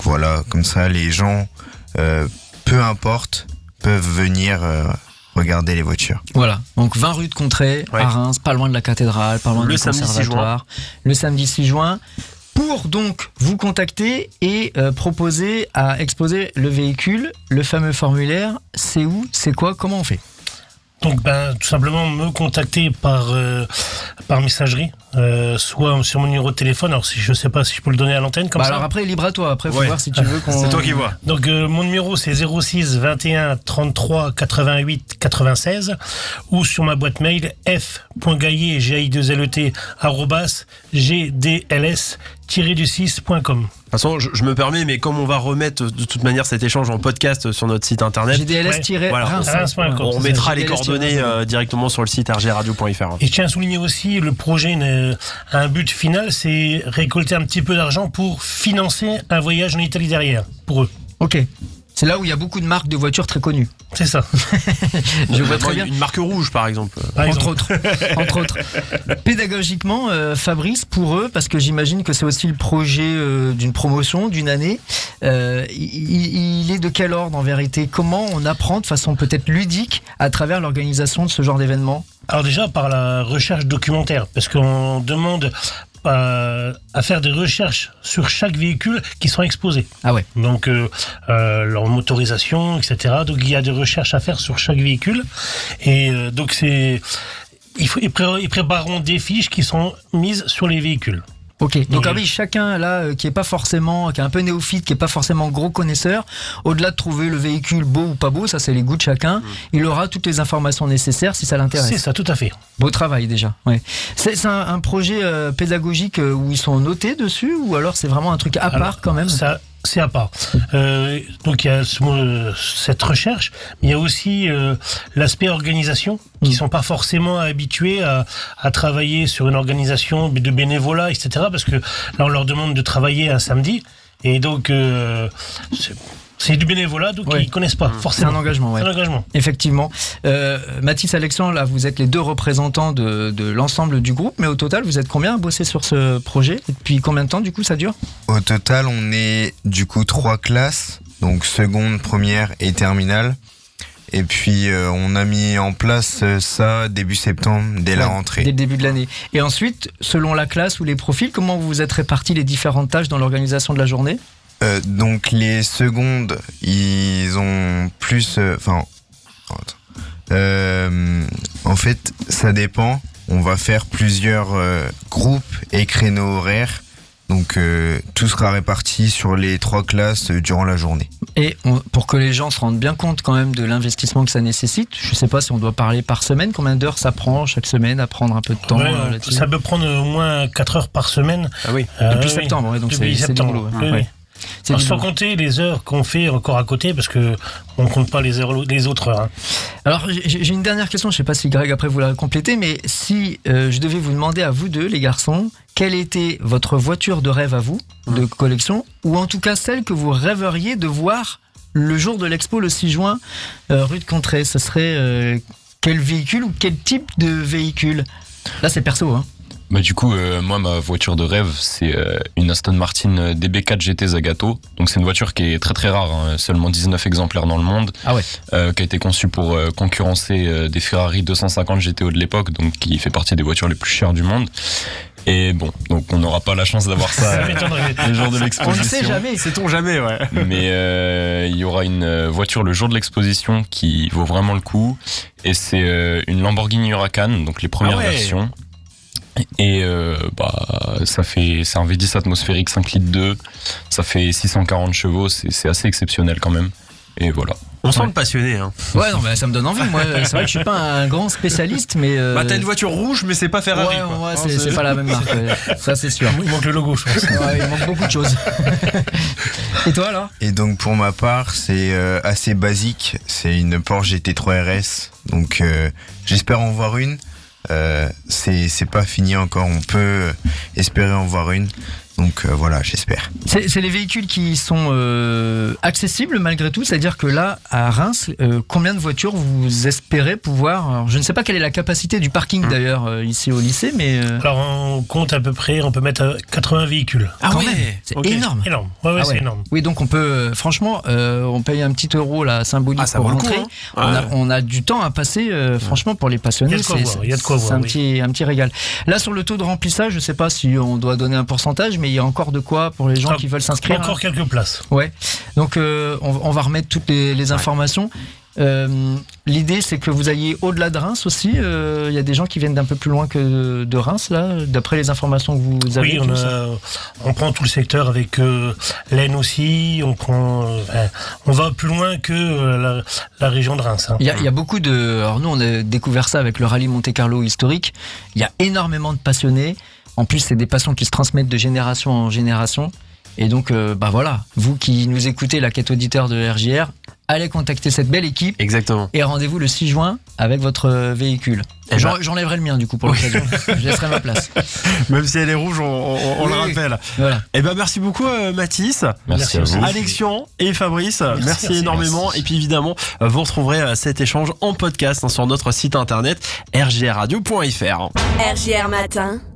Donc voilà, comme ça les gens, peu importe, peuvent venir regarder les voitures. Voilà, donc 20 rue de Contray, à Reims, pas loin de la cathédrale, pas loin du conservatoire. Le samedi 6 juin. Pour donc vous contacter et proposer à exposer le véhicule, le fameux formulaire, c'est où, c'est quoi, comment on fait ? Donc tout simplement me contacter par messagerie, soit sur mon numéro de téléphone. Alors je sais pas si je peux le donner à l'antenne comme ça. Alors après libre à toi, après faut voir si tu veux qu'on... C'est toi qui vois. Donc mon numéro c'est 06 21 33 88 96 ou sur ma boîte mail f.gaillet gdls-6.com. De toute façon, je me permets, mais comme on va remettre de toute manière cet échange en podcast sur notre site internet, GDLS-Reims.com. On mettra les coordonnées directement sur le site rgradio.fr. Et je tiens à souligner aussi, le projet a un but final, c'est récolter un petit peu d'argent pour financer un voyage en Italie derrière, pour eux. Ok. C'est là où il y a beaucoup de marques de voitures très connues. C'est ça. Je vois très bien. Une marque rouge, par exemple. Entre autres. Pédagogiquement, Fabrice, pour eux, parce que j'imagine que c'est aussi le projet d'une promotion, d'une année, il est de quel ordre en vérité ? Comment on apprend de façon peut-être ludique à travers l'organisation de ce genre d'événement ? Alors déjà, par la recherche documentaire, parce qu'on demande à faire des recherches sur chaque véhicule qui sont exposés. Ah ouais. Donc leur motorisation, etc. Donc il y a des recherches à faire sur chaque véhicule. Et donc ils prépareront des fiches qui sont mises sur les véhicules. Ok, donc oui, chacun là qui est pas forcément, qui est un peu néophyte, qui est pas forcément gros connaisseur, au-delà de trouver le véhicule beau ou pas beau, ça c'est les goûts de chacun, il aura toutes les informations nécessaires si ça l'intéresse. C'est ça, tout à fait. Beau travail déjà. Ouais. C'est un projet pédagogique où ils sont notés dessus ou alors c'est vraiment un truc à part quand même ? C'est à part. Donc il y a cette recherche, mais il y a aussi l'aspect organisation, qui sont pas forcément habitués à travailler sur une organisation de bénévolat, etc. Parce que là on leur demande de travailler un samedi, et donc c'est du bénévolat, donc ils connaissent pas forcément. C'est un engagement, ouais. C'est un engagement. Effectivement. Mathis, Alexandre, là, vous êtes les deux représentants de l'ensemble du groupe, mais au total, vous êtes combien à bosser sur ce projet ? Et depuis combien de temps, du coup, ça dure ? Au total, on est du coup 3 classes, donc seconde, première et terminale. Et puis, on a mis en place ça début septembre, dès la rentrée. Dès le début de l'année. Et ensuite, selon la classe ou les profils, comment vous vous êtes répartis les différentes tâches dans l'organisation de la journée ? Donc les secondes, ils ont plus... en fait, ça dépend. On va faire plusieurs groupes et créneaux horaires. Donc tout sera réparti sur les 3 classes durant la journée. Et pour que les gens se rendent bien compte quand même de l'investissement que ça nécessite, je sais pas si on doit parler par semaine, combien d'heures ça prend chaque semaine à prendre un peu de temps là-dessus ? Ça peut prendre au moins 4 heures par semaine. Ah oui. Depuis septembre, donc depuis septembre. du boulot. Oui. Sans compter les heures qu'on fait encore à côté, parce que on ne compte pas les autres heures. Alors j'ai une dernière question, je ne sais pas si Greg après vous la complétez, mais si je devais vous demander à vous deux, les garçons, quelle était votre voiture de rêve à vous, de collection, ou en tout cas celle que vous rêveriez de voir le jour de l'expo le 6 juin rue de Contray, ce serait quel véhicule ou quel type de véhicule ? Là c'est perso, hein. Bah du coup, moi ma voiture de rêve c'est une Aston Martin DB4 GT Zagato. Donc c'est une voiture qui est très très rare, hein, seulement 19 exemplaires dans le monde, qui a été conçue pour concurrencer des Ferrari 250 GTO de l'époque, donc qui fait partie des voitures les plus chères du monde. Et bon, donc on n'aura pas la chance d'avoir ça le jour de l'exposition. On ne sait jamais, sait-on jamais, ouais. Mais il y aura une voiture le jour de l'exposition qui vaut vraiment le coup, et c'est une Lamborghini Huracan, donc les premières versions. Et c'est un V10 atmosphérique 5 litres 2, ça fait 640 chevaux, c'est assez exceptionnel quand même. Et voilà. On sent le passionné, hein. Ouais, non, mais ça me donne envie. Moi, c'est vrai que je suis pas un grand spécialiste, mais. T'as une voiture rouge, mais c'est pas Ferrari. Ouais, c'est pas la même marque. Ça, c'est sûr. Il manque le logo, je pense. Ouais, il manque beaucoup de choses. Et toi, alors ? Et donc, pour ma part, c'est assez basique. C'est une Porsche GT3 RS. Donc, j'espère en voir une. C'est pas fini encore. On peut espérer en voir une. Donc voilà, j'espère. C'est les véhicules qui sont accessibles malgré tout, c'est-à-dire que là, à Reims, combien de voitures vous espérez pouvoir... Alors, je ne sais pas quelle est la capacité du parking d'ailleurs ici au lycée, mais... Alors on compte à peu près, on peut mettre 80 véhicules. Ah ouais, c'est ok. énorme. Énorme, ouais, c'est énorme. Oui, donc on peut, franchement, on paye un petit euro là, symbolique ça pour vaut le coup, rentrer. hein. On a du temps à passer, franchement, pour les passionnés. Il y a de quoi voir, C'est un petit régal. Là, sur le taux de remplissage, je sais pas si on doit donner un pourcentage, mais il y a encore de quoi pour les gens qui veulent s'inscrire. Encore quelques places. Ouais. Donc, on va remettre toutes les informations. L'idée, c'est que vous alliez au-delà de Reims aussi. Il y a des gens qui viennent d'un peu plus loin que de Reims, là, d'après les informations que vous avez. Oui, on prend tout le secteur avec l'Aisne aussi. On va plus loin que la région de Reims. Hein. Il y a beaucoup de... Alors nous, on a découvert ça avec le rallye Monte-Carlo historique. Il y a énormément de passionnés. En plus, c'est des passions qui se transmettent de génération en génération. Et donc, voilà, vous qui nous écoutez, la quête auditeur de RJR, allez contacter cette belle équipe. Exactement. Et rendez-vous le 6 juin avec votre véhicule. J'enlèverai le mien du coup pour l'occasion. Je laisserai ma place. Même si elle est rouge, on le rappelle. Voilà. Et merci beaucoup Mathis. Merci à vous. Alexion et Fabrice, merci énormément. Merci. Et puis évidemment, vous retrouverez cet échange en podcast sur notre site internet rjrradio.fr. RJR Matin.